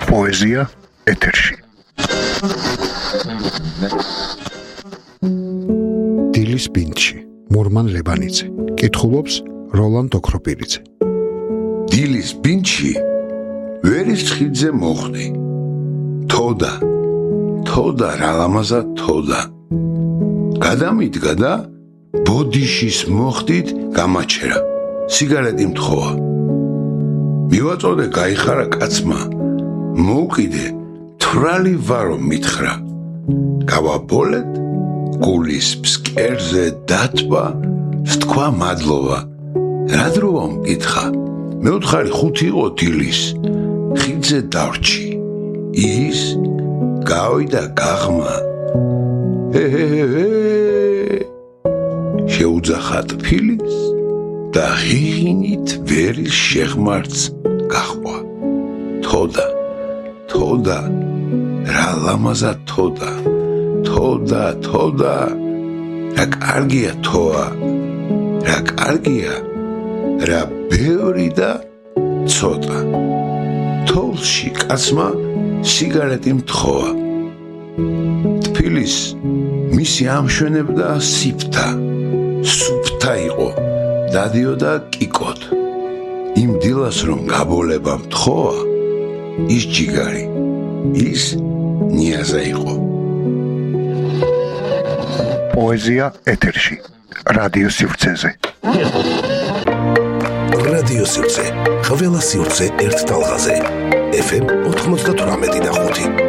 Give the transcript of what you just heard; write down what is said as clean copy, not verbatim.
პოეზია ეთერში. დილის ბინდში მორმან ლებანიძე კითხულობს როლანდ ოქროპირიძე. დილის ბინდში ვერის ცხიდზე მოხდი. თოდა რა ლამაზად თოდა. გადამიდგა და ბოდიშის მოხდით გამაჩერა. სიგარეტი მთხოვა. მივაწოდე გაიხარა კაცმა. მოუკიდე თვრალი ვარო მითხრა. გავაბოლეთ გულის ფსკერზე დათბა ვთქვა მადლობა. რა დროა მკითხა. მეუთხარი 5 იყო დილის. ხიდზე დავრჩი. ის გავიდა გაღმა. შეუძახა ტფილის და ღიღინით ვერის შეღმართს გაჰყვა. თოდა რა ლამაზად თოდა. რა კარგია თოა. რა კარგია რა ბევრი და ცოტა. თოლში კაცმა სიგარეტი მთხოვა. ტფილის მისი ამშვენებდა სუფთა იყო. დადიოდა კიკოდ. იმ დილას რომ გაბოლება მთხოვა, ის ჯიგარი, ის ნიაზა იყო. პოეზია ეთერში. რადიო სივრცეზე. რადიო სივრცე. ყველა სივრცე ერთ ტალღაზე. FM 98.5.